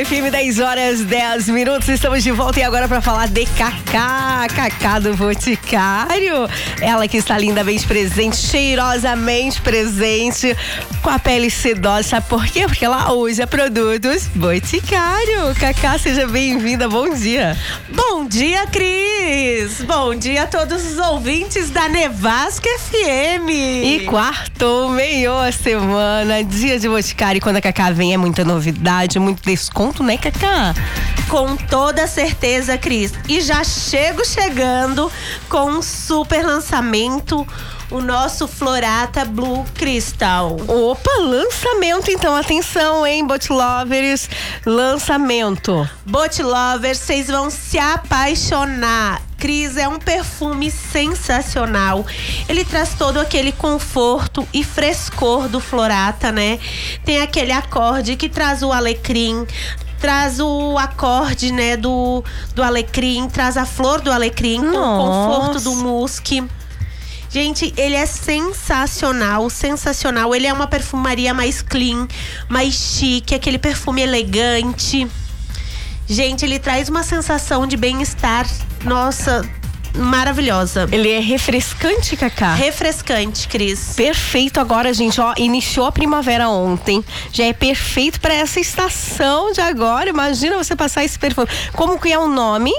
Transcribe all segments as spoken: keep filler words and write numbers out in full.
F M, dez horas, dez minutos, estamos de volta e agora para falar de Cacá, Cacá do Boticário. Ela que está lindamente presente, cheirosamente presente, com a pele sedosa, sabe por quê? Porque ela usa produtos Boticário. Cacá, seja bem-vinda, bom dia. Bom dia, Cris. Bom dia a todos os ouvintes da Nevasca F M. E quartou, meio a semana, dia de Boticário. E quando a Cacá vem é muita novidade, muito desconto, né, Cacá? Com toda certeza, Cris. E já chego chegando com um super lançamento, o nosso Florata Blue Crystal. Opa, lançamento então, atenção, hein, Bot Lovers, lançamento. Bot Lovers, vocês vão se apaixonar. Cris, é um perfume sensacional. Ele traz todo aquele conforto e frescor do Florata, né? Tem aquele acorde que traz o alecrim, traz o acorde, né, do, do alecrim, traz a flor do alecrim, com o conforto do musk. Gente, ele é sensacional, sensacional. Ele é uma perfumaria mais clean, mais chique, aquele perfume elegante. Gente, ele traz uma sensação de bem-estar, nossa, maravilhosa. Ele é refrescante, Cacá? Refrescante, Cris. Perfeito agora, gente, ó, iniciou a primavera ontem, já é perfeito para essa estação de agora. Imagina você passar esse perfume. Como que é o nome?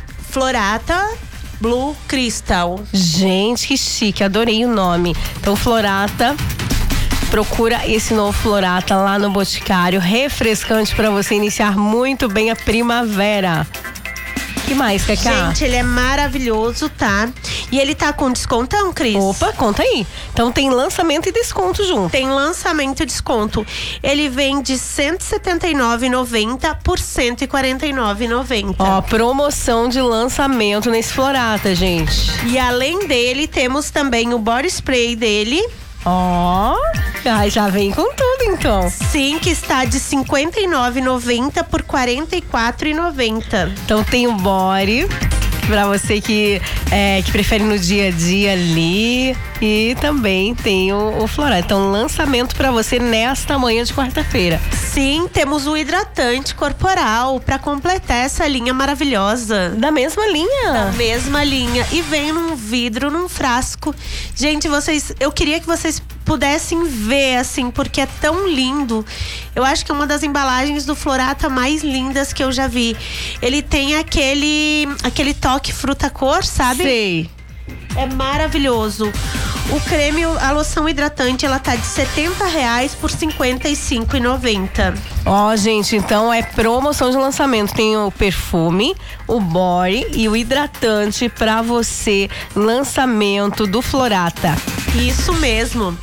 Florata Blue Crystal. Gente, que chique, adorei o nome. Então, Florata, procura esse novo Florata lá no Boticário, refrescante para você iniciar muito bem a primavera. Que mais, Cacá? Gente, ele é maravilhoso, tá? E ele tá com descontão, Cris? Opa, conta aí. Então tem lançamento e desconto junto. Tem lançamento e desconto. Ele vem de cento e setenta e nove reais e noventa centavos por cento e quarenta e nove reais e noventa centavos. Ó, promoção de lançamento nesse Florata, gente. E além dele, temos também o body spray dele. Ó, oh, já vem com tudo então. Sim, que está de cinquenta e nove reais e noventa centavos por quarenta e quatro reais e noventa centavos. Então tem o body pra você que, é, que prefere no dia a dia ali. E também tem o, o Florata. Então, lançamento pra você nesta manhã de quarta-feira. Sim, temos o hidratante corporal pra completar essa linha maravilhosa. Da mesma linha? Da mesma linha. E vem num vidro, num frasco. Gente, vocês, eu queria que vocês pudessem ver, assim, porque é tão lindo. Eu acho que é uma das embalagens do Florata mais lindas que eu já vi. Ele tem aquele, aquele toque fruta-cor, sabe? Sei. É maravilhoso. O creme, a loção hidratante, ela tá de setenta reais por cinquenta e cinco reais e noventa centavos. Ó, gente, então é promoção de lançamento. Tem o perfume, o body e o hidratante pra você. Lançamento do Florata. Isso mesmo.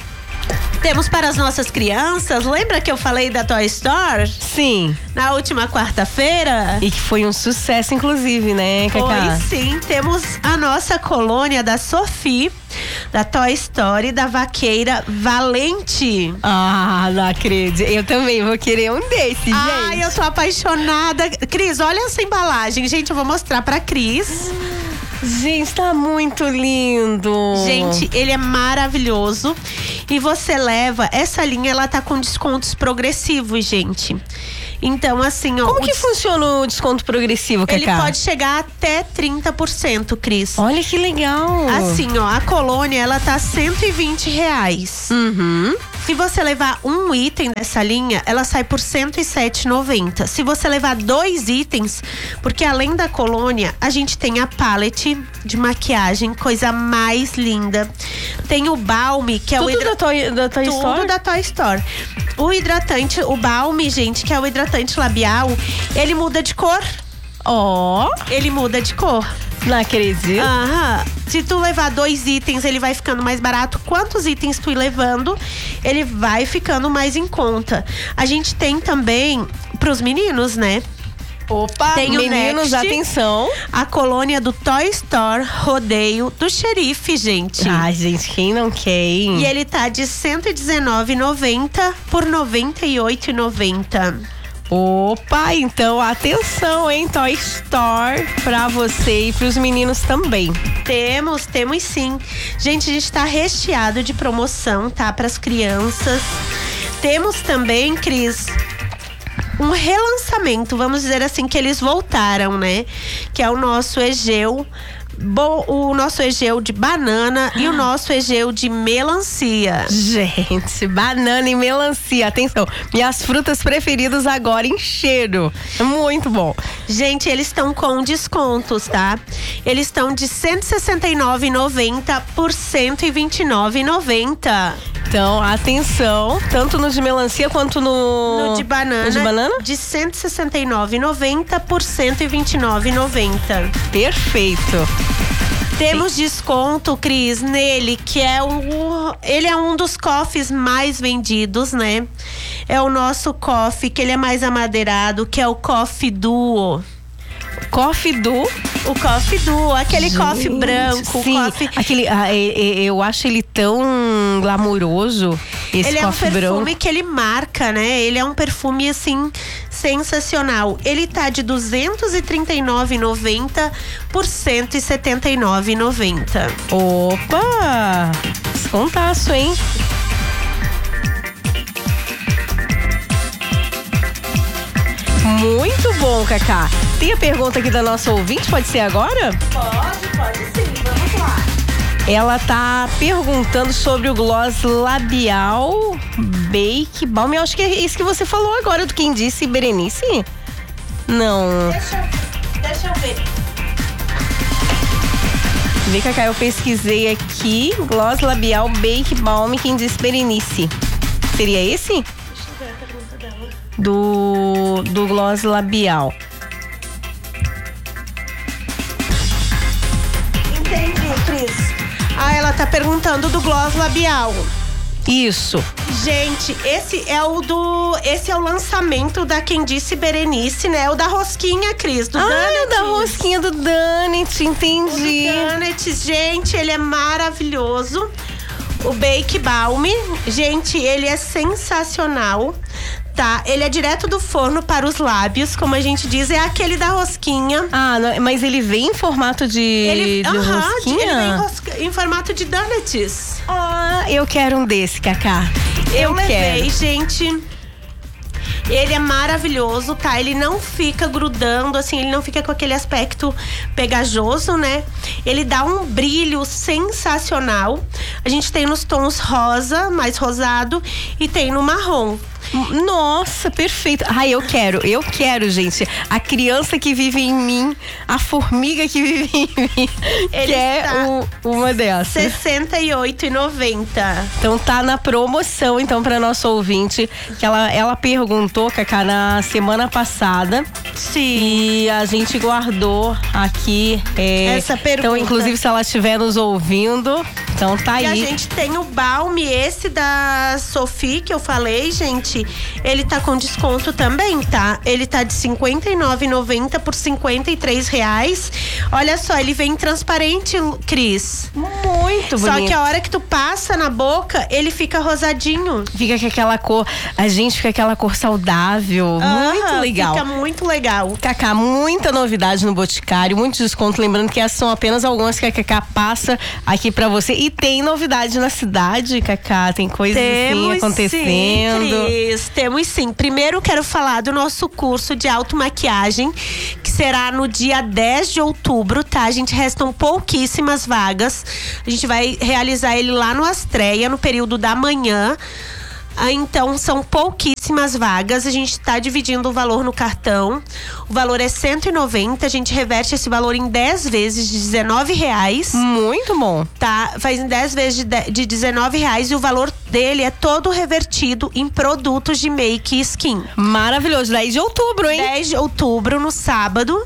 Temos para as nossas crianças, lembra que eu falei da Toy Store? Sim. Na última quarta-feira? E que foi um sucesso, inclusive, né, Cacá? Foi sim, temos a nossa colônia da Sophie, da Toy Story, da vaqueira Valente. Ah, não acredito. Eu também vou querer um desses, gente. Ai, eu tô apaixonada. Cris, olha essa embalagem. Gente, eu vou mostrar pra Cris. Gente, tá muito lindo. Gente, ele é maravilhoso. E você leva, essa linha, ela tá com descontos progressivos, gente. Então, assim, ó. Como que funciona o desconto progressivo, Cacá? Ele pode chegar até trinta por cento, Cris. Olha que legal. Assim, ó, a colônia, ela tá cento e vinte reais. Uhum. Se você levar um item dessa linha, ela sai por cento e sete reais e noventa centavos. Se você levar dois itens, porque além da colônia, a gente tem a palette de maquiagem, coisa mais linda. Tem o balme, que é Tudo o hidra... da Toy, da Toy Tudo Store? da Toy Store. O hidratante, o balme, gente, que é o hidratante labial, ele muda de cor. Ó, oh, Ele muda de cor. não acredito. Aham. Se tu levar dois itens, ele vai ficando mais barato. Quantos itens tu ir levando, ele vai ficando mais em conta. A gente tem também pros meninos, né? Opa, tem o meninos, Next, atenção. A colônia do Toy Store Rodeio do Xerife, gente. Ai, gente, quem não quer, hein? E ele tá de cento e dezenove reais e noventa centavos por noventa e oito reais e noventa centavos. Opa, então atenção, hein, Toy Store pra você e pros meninos também. Temos, temos sim. Gente, a gente tá recheado de promoção, tá? Pras crianças. Temos também, Cris, um relançamento, vamos dizer assim, que eles voltaram, né? Que é o nosso Egeu. Bo, o nosso Egeu de banana e o nosso Egeu de melancia. Gente, banana e melancia, atenção, minhas frutas preferidas agora em cheiro. Muito bom. Gente, eles estão com descontos, tá? Eles estão de cento e sessenta e nove reais e noventa centavos por cento e vinte e nove reais e noventa centavos. Então, atenção, tanto no de melancia quanto no, no de banana. No de banana? De cento e sessenta e nove reais e noventa centavos por cento e vinte e nove reais e noventa centavos. Perfeito. Temos desconto, Cris, nele, que é um, ele é um dos coffees mais vendidos, né? É o nosso coffee, que ele é mais amadeirado, que é o Coffee Duo. Coffee Duo? O Coffee Duo, aquele Gente, coffee branco. Sim, coffee... aquele, ah, eu acho ele tão glamuroso, esse ele coffee é um perfume branco. que ele marca, né? Ele é um perfume, assim, sensacional. Ele tá de duzentos e trinta e nove reais e noventa centavos por cento e setenta e nove reais e noventa centavos. Opa! Descontaço, hein? Muito bom, Cacá. Tem a pergunta aqui da nossa ouvinte, pode ser agora? Pode, pode sim, vamos lá. Ela tá perguntando sobre o gloss labial Bake Balm. Eu acho que é isso que você falou agora, do quem disse, Berenice? Não. Deixa, deixa eu ver. Vê, Cacá, eu pesquisei aqui, gloss labial Bake Balm, quem disse, Berenice. Seria esse? Deixa eu ver a pergunta dela. Do, do gloss labial. Entendi, Cris. Ah, ela tá perguntando do gloss labial. Isso. Gente, esse é o do. Esse é o lançamento da Quem Disse Berenice, né? O da rosquinha, Cris, do Ah, Danette. o da rosquinha do Danette, entendi. O do Danette, gente, ele é maravilhoso. O Bake Balm, gente, ele é sensacional. Tá, ele é direto do forno para os lábios, como a gente diz, é aquele da rosquinha. Ah, não, mas ele vem em formato de, Ele, de aham, rosquinha? ele vem em, rosca, em formato de donuts. Ah, eu quero um desse, Cacá. Eu, Eu levei, quero. gente. Ele é maravilhoso, tá? Ele não fica grudando, assim, ele não fica com aquele aspecto pegajoso, né? Ele dá um brilho sensacional. A gente tem nos tons rosa, mais rosado, e tem no marrom. Nossa, perfeito. Ai, eu quero, eu quero, gente. A criança que vive em mim, a formiga que vive em mim, Ele quer está um, uma dessas. sessenta e oito reais e noventa centavos. Então tá na promoção, então, pra nossa ouvinte, que ela, ela perguntou, Cacá, na semana passada. Sim. E a gente guardou aqui é, essa pergunta. Então, inclusive, se ela estiver nos ouvindo, então tá E aí. a gente tem o balm, esse da Sophie, que eu falei, gente. Ele tá com desconto também, tá? Ele tá de cinquenta e nove reais e noventa centavos por cinquenta e três reais. Olha só, ele vem transparente, Cris. Muito bonito. Só que a hora que tu passa na boca, ele fica rosadinho. Fica com aquela cor, a gente fica com aquela cor saudável, Ah, muito legal. Fica muito legal. Cacá, muita novidade no Boticário, muito desconto. Lembrando que essas são apenas algumas que a Cacá passa aqui pra você. E tem novidade na cidade, Cacá, tem coisas assim acontecendo. Sim, Cris, temos sim. Primeiro quero falar do nosso curso de automaquiagem, que será no dia dez de outubro, tá? A gente restam pouquíssimas vagas. A gente vai realizar ele lá no Astreia, no período da manhã. Ah, então, são pouquíssimas vagas. A gente está dividindo o valor no cartão. O valor é cento e noventa. A gente reverte esse valor em dez vezes de dezenove reais. Muito bom. Tá? Faz em dez vezes de, de dezenove reais. E o valor dele é todo revertido em produtos de make e skin. Maravilhoso. dez de outubro, hein? dez de outubro, no sábado.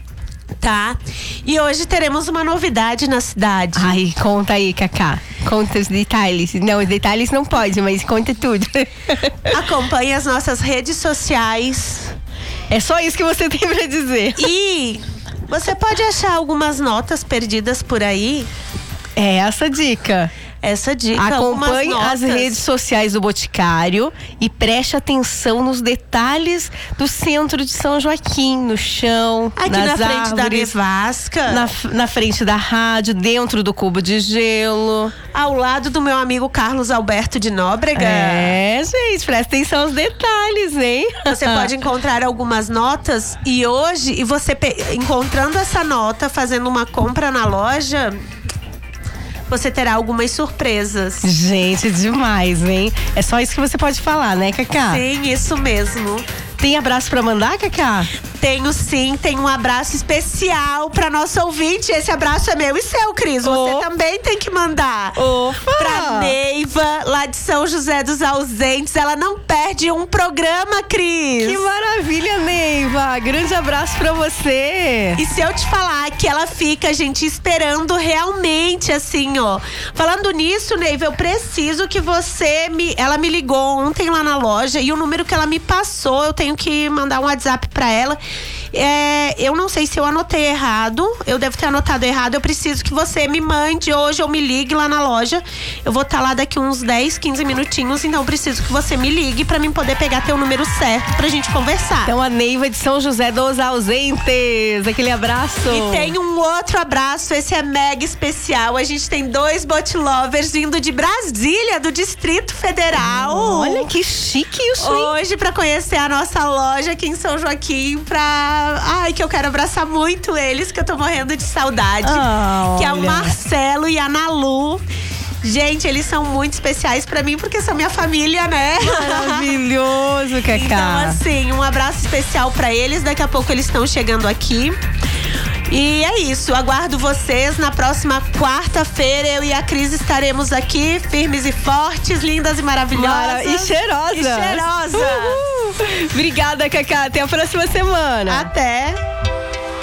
Tá? E hoje teremos uma novidade na cidade. Ai, conta aí, Cacá. Conta os detalhes. Não, os detalhes não pode, mas conta tudo. Acompanhe as nossas redes sociais. É só isso que você tem pra dizer. E você pode achar algumas notas perdidas por aí. É essa a dica. essa dica. Acompanhe as notas. redes sociais do Boticário e preste atenção nos detalhes do centro de São Joaquim, no chão, aqui nas na frente árvores, da nevasca, na, na frente da rádio, dentro do cubo de gelo. ao lado do meu amigo Carlos Alberto de Nóbrega. É, gente, presta atenção aos detalhes, hein? Você pode encontrar algumas notas e hoje, e você pe- encontrando essa nota, fazendo uma compra na loja, você terá algumas surpresas. Gente, demais, hein? É só isso que você pode falar, né, Cacá? Sim, isso mesmo. Tem abraço pra mandar, Cacá? Tenho sim, tem um abraço especial pra nosso ouvinte. Esse abraço é meu e seu, Cris. Você Oh. também tem que mandar. Opa! Pra Neiva, lá de São José dos Ausentes. Ela não perde um programa, Cris. Que maravilha, Neiva! Grande abraço pra você! E se eu te falar que ela fica, gente, esperando realmente, assim, ó. Falando nisso, Neiva, eu preciso que você me... Ela me ligou ontem lá na loja e o número que ela me passou, eu tenho que mandar um WhatsApp pra ela. É, eu não sei se eu anotei errado, eu devo ter anotado errado. Eu preciso que você me mande hoje ou me ligue lá na loja. Eu vou estar lá daqui uns dez, quinze minutinhos, então eu preciso que você me ligue pra mim poder pegar teu número certo pra gente conversar. Então, a Neiva de São José dos Ausentes. Aquele abraço. E tem um outro abraço, esse é mega especial. A gente tem dois bot lovers vindo de Brasília, do Distrito Federal. Olha que chique isso, hein? Hoje pra conhecer a nossa loja aqui em São Joaquim, pra... Ai, que eu quero abraçar muito eles, que eu tô morrendo de saudade. Ah, que é o olha. Marcelo e a Nalu. Gente, eles são muito especiais pra mim, porque são minha família, né? Maravilhoso, Cacá. Então, assim, um abraço especial pra eles. Daqui a pouco eles estão chegando aqui. E é isso, aguardo vocês na próxima quarta-feira. Eu e a Cris estaremos aqui, firmes e fortes, lindas e maravilhosas. Mara- E cheirosas. E cheirosas. Uhul. Obrigada, Cacá. Até a próxima semana. Até!